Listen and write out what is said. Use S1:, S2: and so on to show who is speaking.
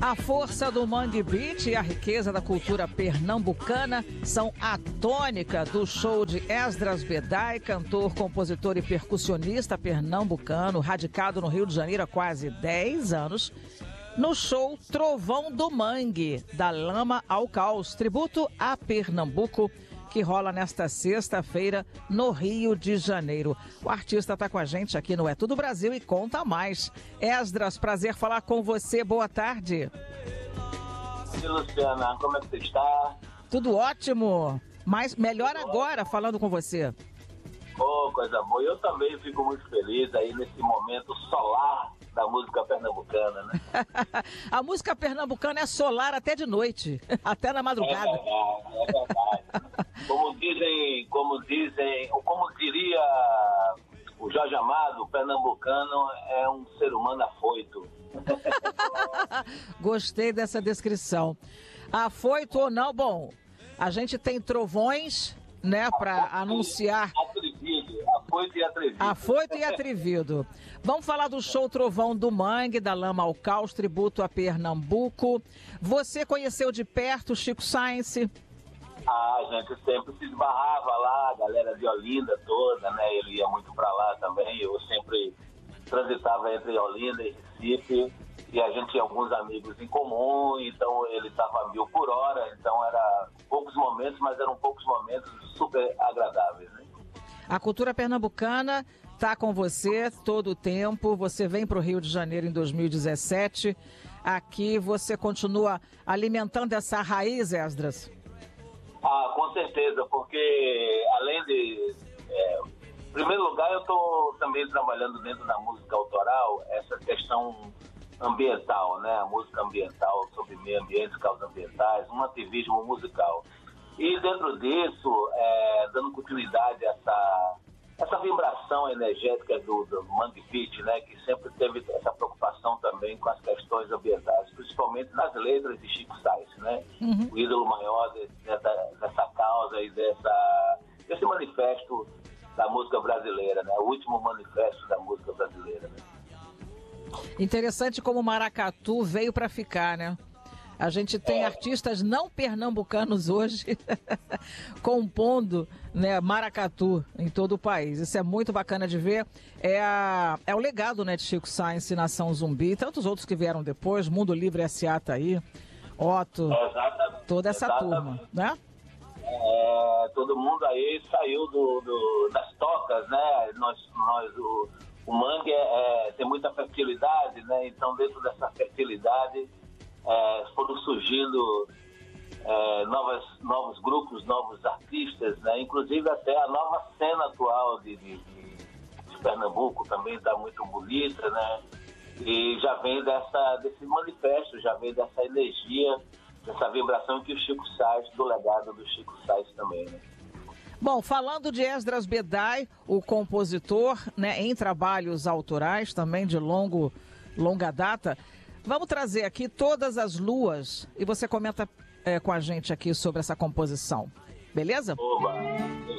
S1: A força do Mangue Beat e a riqueza da cultura pernambucana são a tônica do show de Esdras Bedai, cantor, compositor e percussionista pernambucano, radicado no Rio de Janeiro há quase 10 anos, no show Trovão do Mangue, da Lama ao Caos, tributo a Pernambuco, que rola nesta sexta-feira no Rio de Janeiro. O artista está com a gente aqui no É Tudo Brasil e conta mais. Esdras, prazer falar com você. Boa tarde.
S2: E Luciana, como é que você está?
S1: Tudo ótimo, mas melhor agora falando com você.
S2: Oh, coisa boa. Eu também fico muito feliz aí nesse momento solar da música pernambucana, né?
S1: A música pernambucana é solar até de noite, até na madrugada.
S2: É verdade. Como diria o Jorge Amado, o pernambucano é um ser humano afoito.
S1: Gostei dessa descrição. Afoito ou não, bom, a gente tem trovões, né, para anunciar.
S2: Afoito e atrevido.
S1: Afoito e atrevido. Vamos falar do show Trovão do Mangue, da Lama ao Caos, tributo a Pernambuco. Você conheceu de perto o Chico Science?
S2: A gente sempre se esbarrava lá, a galera de Olinda toda, né? Ele ia muito pra lá também. Eu sempre transitava entre Olinda e Recife. E a gente tinha alguns amigos em comum, então ele estava a 1000 por hora. Então era poucos momentos, mas eram poucos momentos super agradáveis, né?
S1: A cultura pernambucana está com você todo o tempo. Você vem para o Rio de Janeiro em 2017. Aqui você continua alimentando essa raiz, Esdras?
S2: Ah, com certeza, porque além de... em primeiro lugar, eu estou também trabalhando dentro da música autoral, essa questão ambiental, né? A música ambiental sobre meio ambiente, causas ambientais, um ativismo musical. E dentro disso, dando continuidade a essa vibração energética do Mangue Beat, né, que sempre teve essa preocupação também com as questões ambientais, principalmente nas letras de Chico Science, né?
S1: Uhum.
S2: O ídolo maior dessa causa e desse manifesto da música brasileira, né? O último manifesto da música brasileira, né?
S1: Interessante como o maracatu veio para ficar, né? A gente tem artistas não pernambucanos hoje compondo, né, maracatu em todo o país. Isso é muito bacana de ver. É o legado, né, de Chico Science, Nação Zumbi e tantos outros que vieram depois. Mundo Livre S.A. tá aí, Otto, toda essa turma, né?
S2: Todo mundo aí saiu das tocas, né? O mangue tem muita fertilidade, né? Então dentro dessa fertilidade foram surgindo novos grupos, novos artistas, né? Inclusive até a nova cena atual de Pernambuco também está muito bonita, né? E já vem desse manifesto, já vem dessa energia, dessa vibração que o Chico Science, do legado do Chico Science também, né?
S1: Bom, falando de Esdras Bedai, o compositor, né, em trabalhos autorais também de longa data, vamos trazer aqui Todas as Luas e você comenta com a gente aqui sobre essa composição, beleza?
S2: Oba!